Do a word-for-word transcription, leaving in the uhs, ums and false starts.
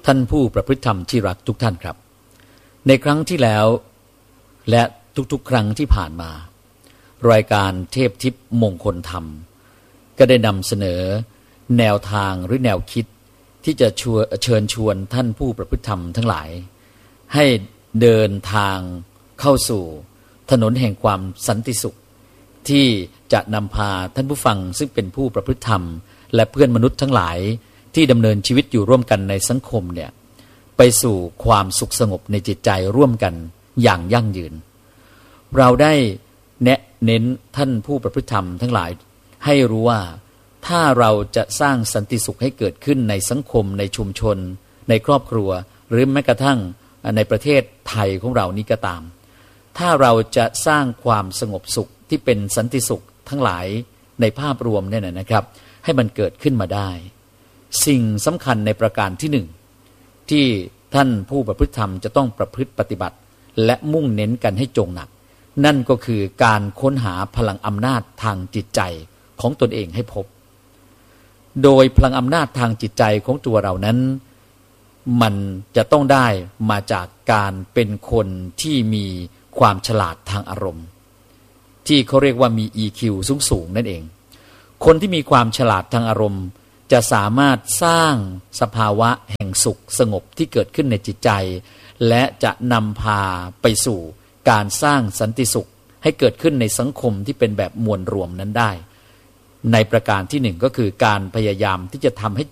ท่านผู้ประพฤติธรรมที่รักทุกท่านครับในครั้งที่แล้วและทุกๆครั้งที่ผ่านมารายการเทพทิพย์มงคลธรรมก็ได้นำเสนอแนวทางหรือแนวคิดที่จะชวนเชิญชวนท่านผู้ประพฤติธรรมทั้งหลายให้เดินทางเข้าสู่ถนนแห่งความสันติสุขที่จะนำพาท่านผู้ฟังซึ่งเป็นผู้ประพฤติธรรมและเพื่อนมนุษย์ทั้งหลายที่ดำเนินชีวิตอยู่ร่วมกันในสังคมเนี่ยไปสู่ความสุขสงบในจิตใจร่วมกันอย่างยั่งยืนเราได้แนะเน้นท่านผู้ประพฤติธรรมทั้งหลายให้รู้ว่าถ้าเราจะสร้างสันติสุขให้เกิดขึ้นในสังคมในชุมชนในครอบครัวหรือแม้กระทั่งในประเทศไทยของเรานี้ก็ตามถ้าเราจะสร้างความสงบสุขที่เป็นสันติสุขทั้งหลายในภาพรวมเนี่ยนะครับให้มันเกิดขึ้นมาได้สิ่งสำคัญในประการที่หนึ่งที่ท่านผู้ประพฤติธรรมจะต้องประพฤติปฏิบัติและมุ่งเน้นกันให้จงหนักนั่นก็คือการค้นหาพลังอำนาจทางจิตใจของตนเองให้พบโดยพลังอำนาจทางจิตใจของตัวเรานั้นมันจะต้องได้มาจากการเป็นคนที่มีความฉลาดทางอารมณ์ที่เขาเรียกว่ามี อี คิว สูงๆนั่นเองคนที่มีความฉลาดทางอารมณ์จะสามารถสร้างสภาวะแห่งสุขสงบที่เกิดขึ้นในจิตใจและจะนำพาไปสู่การสร้างสันติสุขให้เกิดขึ้นในสังคมที่เป็นแบบมวลรวมนั้นได้ในประการที่หนึ่งก็คือการพยายามที่จะทำให้